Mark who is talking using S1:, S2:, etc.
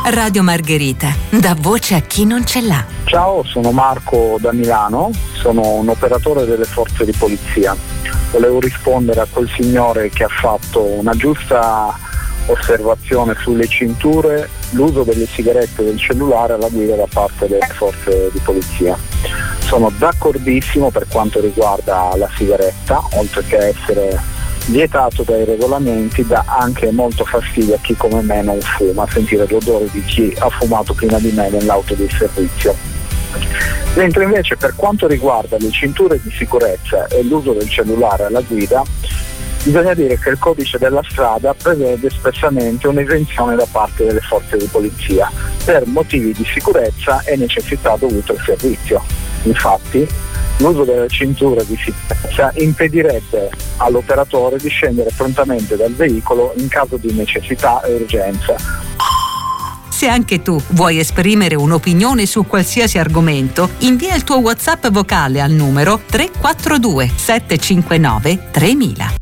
S1: Radio Margherita, dà voce a chi non ce l'ha.
S2: Ciao, sono Marco da Milano, sono un operatore delle forze di polizia. Volevo rispondere a quel signore che ha fatto una giusta osservazione sulle cinture, l'uso delle sigarette e del cellulare alla guida da parte delle forze di polizia. Sono d'accordissimo per quanto riguarda la sigaretta, oltre che essere vietato dai regolamenti, dà anche molto fastidio a chi come me non fuma, sentire l'odore di chi ha fumato prima di me nell'auto di servizio. Mentre invece per quanto riguarda le cinture di sicurezza e l'uso del cellulare alla guida, bisogna dire che il codice della strada prevede espressamente un'esenzione da parte delle forze di polizia per motivi di sicurezza e necessità dovute al servizio. Infatti, l'uso delle cinture di sicurezza impedirebbe all'operatore di scendere prontamente dal veicolo in caso di necessità e urgenza.
S1: Se anche tu vuoi esprimere un'opinione su qualsiasi argomento, invia il tuo WhatsApp vocale al numero 342 759 3000.